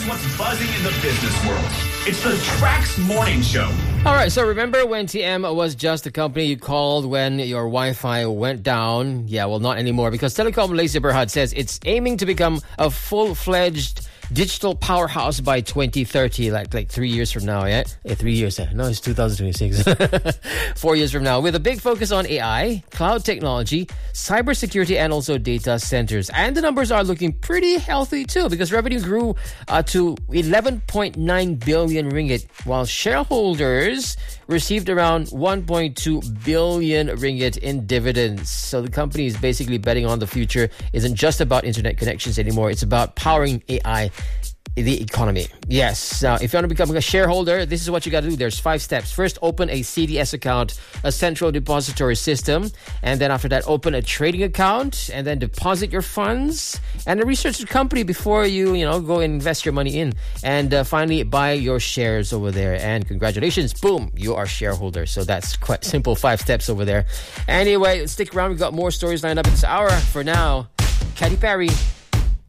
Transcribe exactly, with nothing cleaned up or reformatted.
Here's what's buzzing in the business world. It's the Trax Morning Show. All right, so remember when T M was just the company you called when your Wi-Fi went down? Yeah, well, not anymore, because Telecom Malaysia Berhad says it's aiming to become a full-fledged digital powerhouse by twenty thirty, like like three years from now, yeah? yeah three years, eh? No, it's two thousand twenty-six. Four years from now, with a big focus on A I, cloud technology, cybersecurity, and also data centers. And the numbers are looking pretty healthy too, because revenue grew uh, to eleven point nine billion ringgit, while shareholders received around one point two billion ringgit in dividends. So the company is basically betting on the future. Isn't just about internet connections anymore. It's about powering A I the economy. Yes. Now, if you want to become a shareholder, this is what you got to do. There's five steps. First, open a C D S account, a central depository system. And then after that, open a trading account and then deposit your funds and research the company before you, you know, go and invest your money in. And uh, finally, buy your shares over there. And congratulations, boom, you are a shareholder. So that's quite simple. Five steps over there. Anyway, stick around. We've got more stories lined up in this hour. For now, Katy Perry.